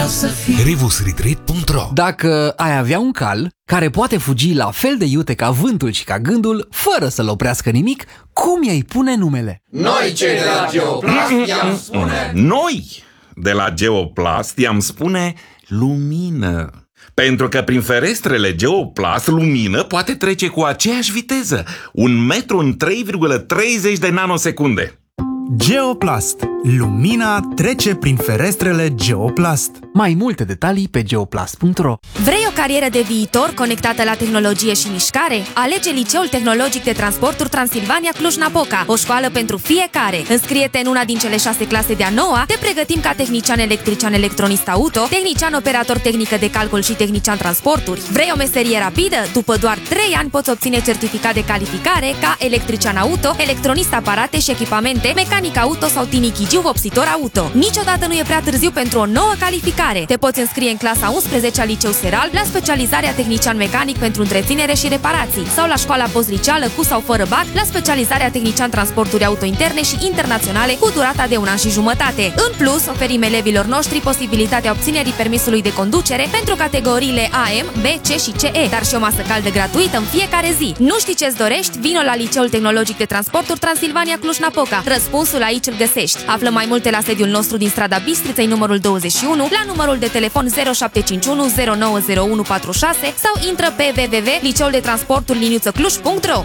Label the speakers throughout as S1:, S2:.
S1: să fii.
S2: Revusretreat.ro.
S3: Dacă ai avea un cal care poate fugi la fel de iute ca vântul și ca gândul, fără să-l oprească nimic, cum i-ai pune numele?
S1: Noi, cei de la Geoplast, i-am spune...
S4: Noi, de la Geoplast, i-am spune lumină. Pentru că prin ferestrele Geoplast, lumină poate trece cu aceeași viteză, 1 metru în 3,30 de nanosecunde.
S5: Geoplast. Lumina trece prin ferestrele Geoplast.
S3: Mai multe detalii pe geoplast.ro.
S6: Vrei o carieră de viitor conectată la tehnologie și mișcare? Alege Liceul Tehnologic de Transporturi Transilvania Cluj-Napoca, o școală pentru fiecare. Înscrie-te în una din cele 6 clase de-a noua. Te pregătim ca tehnician electrician electronist auto, tehnician operator tehnică de calcul și tehnician transporturi. Vrei o meserie rapidă? După doar 3 ani poți obține certificat de calificare ca electrician auto, electronist aparate și echipamente, mecanic auto sau tinichigiu vopsitor auto. Niciodată nu e prea târziu pentru o nouă calificare. Te poți înscrie în clasa 11 a Liceu Seral la specializarea tehnician mecanic pentru întreținere și reparații sau la școala postliceală cu sau fără BAC la specializarea tehnician transporturi auto interne și internaționale cu durata de 1 an și jumătate. În plus, oferim elevilor noștri posibilitatea obținerii permisului de conducere pentru categoriile AM, B, C și CE, dar și o masă caldă gratuită în fiecare zi. Nu știi ce-ți dorești? Vino la Liceul Tehnologic de Transporturi Transilvania Cluj-Napoca. Răspunsul aici îl găsești. Află mai multe la sediul nostru din strada Bistriței, numărul 21, la numărul de telefon 0751 090146 sau intră pe www.liceul-de-transporturi-cluj.ro.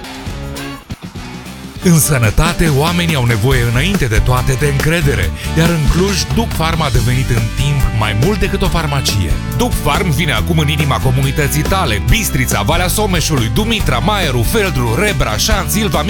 S2: În sănătate, oamenii au nevoie înainte de toate de încredere, iar în Cluj, Duc Pharma a devenit în timp mai mult decât o farmacie. Duc Pharm vine acum în inima comunității tale: Bistrița, Valea Someșului, Dumitra, Maieru, Feldru, Rebra, Șanț, Ilva,